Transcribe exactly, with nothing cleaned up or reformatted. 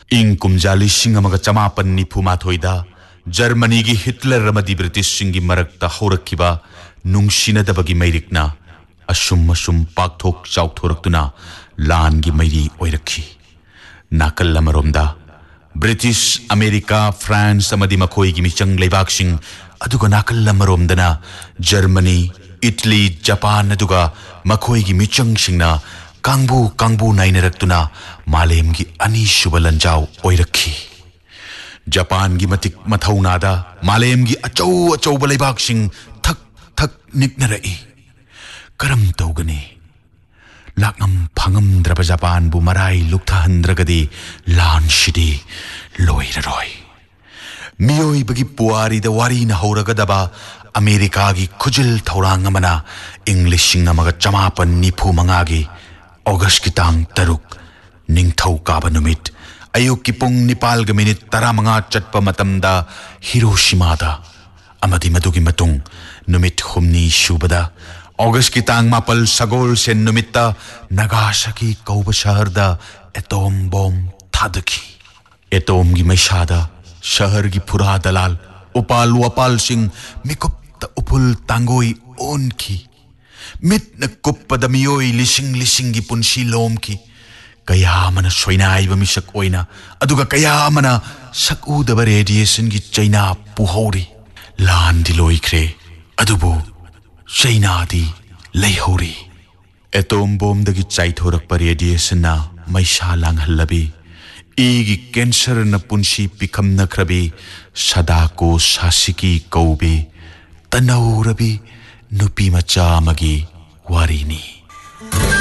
ꯏꯪ ꯀꯨꯝꯖꯥ ꯂꯤꯁꯤꯡ ꯑꯃꯒ ꯆꯃꯥꯄꯟ ꯅꯤꯐꯨ ꯃꯥꯊꯣꯏꯗ ꯖꯔꯃꯅꯤꯒꯤ ꯍꯤꯠꯂꯔ ꯑꯃꯗꯤ ꯕ꯭ꯔꯤꯇꯤꯁꯁꯤꯡꯒꯤ ꯃꯔꯛꯇ ꯍꯧꯔꯛꯈꯤꯕ ꯅꯨꯡꯁꯤꯅꯗꯕꯒꯤ ꯃꯩꯔꯤꯛꯅ ꯑꯁꯨꯝ ꯑꯁꯨꯝ ꯄꯥꯛꯊꯣꯛ ꯆꯥꯎꯊꯣꯔꯛꯇꯨꯅ ꯂꯥꯟꯒꯤ ꯃꯩꯔꯤ ꯑꯣꯏꯔꯛꯈꯤ꯫ ꯅꯥꯀꯜ ꯑꯃꯔꯣꯝꯗ ꯕ꯭ꯔꯤꯇꯤꯁ, ꯑꯃꯦꯔꯤꯀꯥ, ꯐ꯭ꯔꯥꯟꯁ ꯑꯃꯗꯤ ꯃꯈꯣꯏꯒꯤ ꯃꯤꯆꯪ ꯂꯩꯕꯥꯛꯁꯤꯡ, ꯑꯗꯨꯒ ꯅꯥꯀꯜ ꯑꯃꯔꯣꯝꯗꯅ ꯖꯔꯃꯅꯤ, ꯏꯇꯂꯤ, ꯖꯄꯥꯟ ꯑꯗꯨꯒ ꯃꯈꯣꯏꯒꯤ ꯃꯤꯆꯪꯁꯤꯡꯅ ꯀꯥꯡꯕꯨ ꯀꯥꯡꯕꯨ ꯅꯥꯏꯅꯔꯛꯇꯨꯅ ꯃꯥꯂꯦꯝꯒꯤ ꯑꯅꯤꯁꯨꯕ ꯂꯟꯖꯥꯎ ꯑꯣꯏꯔꯛꯈꯤ꯫ ꯖꯄꯥꯟꯒꯤ ꯃꯇꯤꯛ ꯃꯊꯧꯅꯥꯗ ꯃꯥꯂꯦꯝꯒꯤ ꯑꯆꯧ ꯑꯆꯧꯕ ꯂꯩꯕꯥꯛꯁꯤꯡ ꯊꯛ ꯊꯛ ꯅꯤꯛꯅꯔꯛꯏ꯫ ꯀꯔꯝ ꯇꯧꯒꯅꯤ? ꯂꯥꯛꯉꯝ ꯐꯪꯉꯝꯗ꯭ꯔꯕ ꯖꯄꯥꯟꯕꯨ ꯃꯔꯥꯏ ꯂꯨꯛꯊꯍꯟꯗ꯭ꯔꯒꯗꯤ ꯂꯥꯟꯁꯤꯗꯤ ꯂꯣꯏꯔꯔꯣꯏ꯫ ꯃꯤꯑꯣꯏꯕꯒꯤ ꯄꯨꯋꯥꯔꯤꯗ ꯋꯥꯔꯤꯅ ꯍꯧꯔꯒꯗꯕ ꯑꯃꯦꯔꯤꯀꯥꯒꯤ ꯈꯨꯖꯤꯜ ꯊꯧꯔꯥꯡ ꯑꯃꯅ ꯏꯪ ꯂꯤꯁꯤꯡ ꯑꯃꯒ ꯆꯃꯥꯄꯟ ꯅꯤꯐꯨ ꯃꯉꯥꯒꯤ ꯑꯣꯒꯁꯀꯤ ꯇꯥꯡ ꯇꯔꯨꯛ ꯅꯤꯡꯊꯧꯀꯥꯕ ꯅꯨꯃꯤꯠ ꯑꯌꯨꯛꯀꯤ ꯄꯨꯡ ꯅꯤꯄꯥꯜꯒ ꯃꯤꯅꯤꯠ ꯇꯔꯥꯃꯉꯥ ꯆꯠꯄ ꯃꯇꯝꯗ ꯍꯤꯔꯣꯁꯤꯃꯥꯗ, ꯑꯃꯗꯤ ꯃꯗꯨꯒꯤ ꯃꯇꯨꯡ ꯅꯨꯃꯤꯠ ꯍꯨꯝꯅꯤ ꯁꯨꯕꯗ ꯑꯣꯒꯁꯀꯤ ꯇꯥꯡ ꯃꯥꯄꯜ ꯁꯒꯣꯜꯁꯦꯟ ꯅꯨꯃꯤꯠꯇ ꯅꯥꯒꯥꯁꯥꯀꯤ ꯀꯧꯕ ꯁꯍꯔꯗ ꯑꯦꯇꯣꯝ ꯕꯣꯝ ꯊꯥꯗꯈꯤ꯫ ꯑꯦꯇꯣꯝꯒꯤ ꯃꯩꯁꯥꯗ ꯁꯍꯔꯒꯤ ꯐꯨꯔꯥ ꯗꯂꯥꯜ, ꯎꯄꯥꯜ ꯋꯥꯄꯥꯜꯁꯤꯡ ꯃꯤꯀꯨꯞꯇ ꯎꯐꯨꯜ ꯇꯥꯡꯒꯣꯏ ꯑꯣꯟꯈꯤ꯫ ꯃꯤꯠꯅ ꯀꯨꯞꯄꯗ ꯃꯤꯑꯣꯏ ꯂꯤꯁꯤꯡ ꯂꯤꯁꯤꯡꯒꯤ ꯄꯨꯟꯁꯤ ꯂꯣꯝꯈꯤ꯫ ꯀꯌꯥ ꯑꯃꯅ ꯁꯣꯏꯅꯥꯏꯕ ꯃꯤꯁꯛ ꯑꯣꯏꯅ, ꯑꯗꯨꯒ ꯀꯌꯥ ꯑꯃꯅ ꯁꯛꯎꯗꯕ ꯔꯦꯗꯤꯌꯦꯁꯟꯒꯤ ꯆꯩꯅꯥ ꯄꯨꯍꯧꯔꯤ꯫ ꯂꯥꯟꯗꯤ ꯂꯣꯏꯈ꯭ꯔꯦ, ꯑꯗꯨꯕꯨ ꯆꯩꯅꯥꯗꯤ ꯂꯩꯍꯧꯔꯤ꯫ ꯑꯦꯇꯣꯝ ꯕꯣꯝꯗꯒꯤ ꯆꯥꯏꯊꯣꯔꯛꯄ ꯔꯦꯗꯤꯌꯦꯁꯟꯅ ꯃꯩꯁꯥ ꯂꯥꯡꯍꯜꯂꯕꯤ, ꯏꯒꯤ ꯀꯦꯟꯁꯔꯅ ꯄꯨꯟꯁꯤ ꯄꯤꯈꯝꯅꯈ꯭ꯔꯕꯤ ꯁꯥꯗꯥꯀꯣ ꯁꯥꯁꯤꯀꯤ ꯀꯧꯕꯤ ꯇꯅꯧꯔꯕꯤ ꯅꯨꯄꯤ ꯃꯆꯥ ꯑꯃꯒꯤ ꯋꯥꯔꯤꯅꯤ꯫